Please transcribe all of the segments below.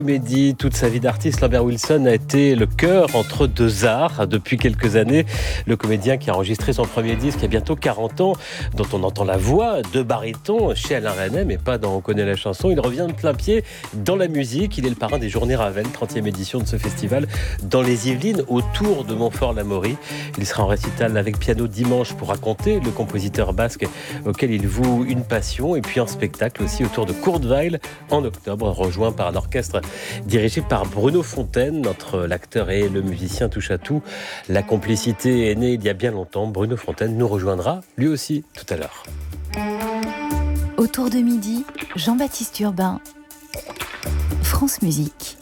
Mehdi, toute sa vie d'artiste, Lambert Wilson a été le cœur entre deux arts. Depuis quelques années, le comédien qui a enregistré son premier disque il y a bientôt 40 ans, dont on entend la voix de baryton chez Alain Resnais, mais pas dans On connaît la chanson. Il revient de plein pied dans la musique. Il est le parrain des Journées Ravel, 30e édition de ce festival dans les Yvelines, autour de Montfort-l'Amaury. Il sera en récital avec piano dimanche pour raconter le compositeur basque auquel il voue une passion, et puis en spectacle aussi autour de Courteweil en octobre, rejoint par un orchestre dirigé par Bruno Fontaine. Entre l'acteur et le musicien touche à tout, la complicité est née il y a bien longtemps. Bruno Fontaine nous rejoindra lui aussi tout à l'heure. Autour de midi, Jean-Baptiste Urbain, France Musique.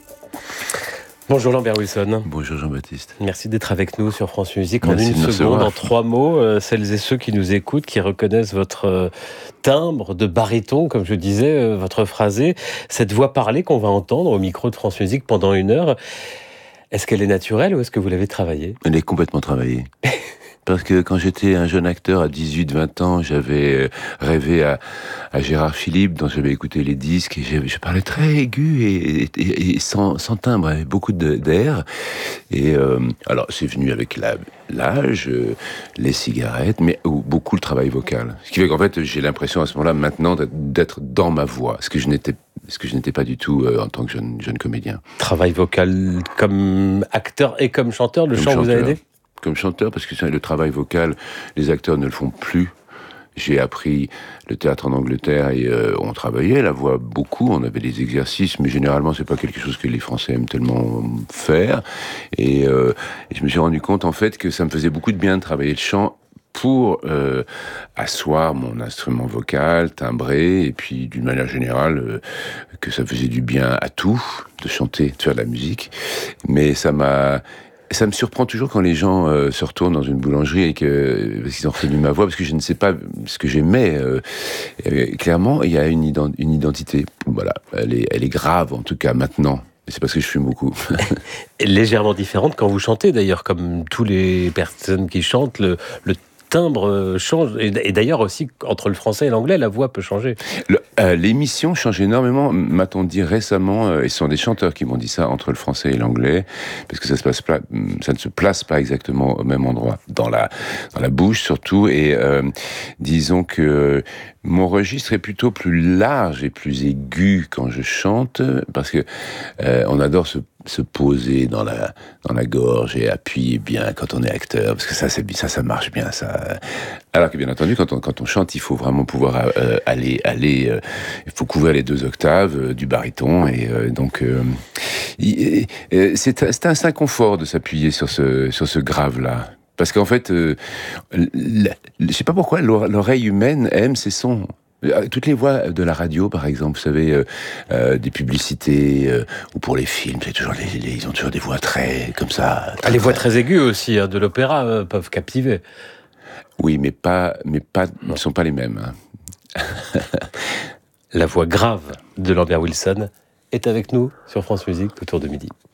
Bonjour Lambert Wilson. Bonjour Jean-Baptiste. Merci d'être avec nous sur France Musique. En Merci une seconde, en 3 mots, celles et ceux qui nous écoutent, qui reconnaissent votre timbre de baryton, comme je disais, votre phrasé, cette voix parlée qu'on va entendre au micro de France Musique pendant 1 heure. Est-ce qu'elle est naturelle ou est-ce que vous l'avez travaillée ? Elle est complètement travaillée. Parce que quand j'étais un jeune acteur à 18-20 ans, j'avais rêvé à Gérard Philippe, dont j'avais écouté les disques, et je parlais très aigu et sans timbre, avec beaucoup d'air. Et alors, c'est venu avec l'âge, les cigarettes, mais beaucoup le travail vocal. Ce qui fait qu'en fait, j'ai l'impression à ce moment-là, maintenant, d'être dans ma voix, ce que je n'étais pas du tout en tant que jeune comédien. Travail vocal comme acteur et comme chanteur, le chant vous a aidé ? Comme chanteur, parce que le travail vocal, les acteurs ne le font plus. J'ai appris le théâtre en Angleterre et on travaillait la voix beaucoup, on avait des exercices, mais généralement c'est pas quelque chose que les Français aiment tellement faire. Et je me suis rendu compte en fait que ça me faisait beaucoup de bien de travailler le chant pour asseoir mon instrument vocal, timbrer, et puis d'une manière générale que ça faisait du bien à tout, de chanter, de faire de la musique. Mais ça me surprend toujours quand les gens se retournent dans une boulangerie parce qu'ils ont reconnu ma voix, parce que je ne sais pas ce que j'aimais. Clairement, il y a une identité. Voilà, elle est grave en tout cas maintenant. Et c'est parce que je fume beaucoup. Légèrement différente quand vous chantez d'ailleurs, comme tous les personnes qui chantent, le timbre change, et d'ailleurs aussi entre le français et l'anglais, la voix peut changer. L'émission change énormément, m'a-t-on dit récemment, et ce sont des chanteurs qui m'ont dit ça, entre le français et l'anglais, parce que ça ne se place pas exactement au même endroit, dans la bouche surtout, et disons que mon registre est plutôt plus large et plus aigu quand je chante, parce que on adore se poser dans la gorge et appuyer bien quand on est acteur, parce que ça marche bien, ça. Alors que bien entendu, quand on chante, il faut vraiment pouvoir aller, il faut couvrir les 2 octaves du baryton, et donc c'est un inconfort de s'appuyer sur ce grave-là. Parce qu'en fait, je sais pas pourquoi l'oreille humaine aime ces sons. Toutes les voix de la radio, par exemple, vous savez, des publicités, ou pour les films, c'est toujours ils ont toujours des voix très, comme ça. Les voix très aiguës aussi, de l'opéra, peuvent captiver. Oui, mais ne sont pas les mêmes. Hein. La voix grave de Lambert Wilson est avec nous sur France Musique autour de midi.